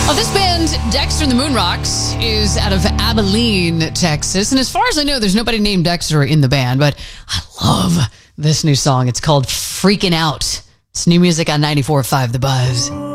Well, this band, Dexter and the Moonrocks, is out of Abilene, Texas. And as far as I know, there's nobody named Dexter in the band, but I love this new song. It's called Freaking Out. It's new music on 94.5 The Buzz.